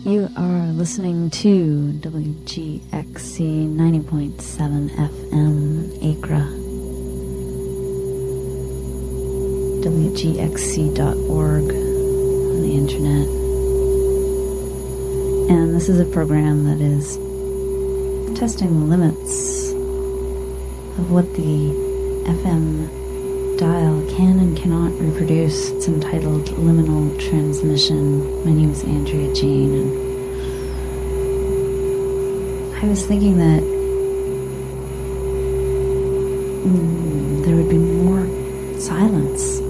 You are listening to WGXC 90.7 FM Acra. WGXC.org on the internet. And this is a program that is testing the limits of what the FM dial can and cannot reproduce. It's entitled Liminal Transmission. My name is Andrea Jean, and I was thinking that there would be more silence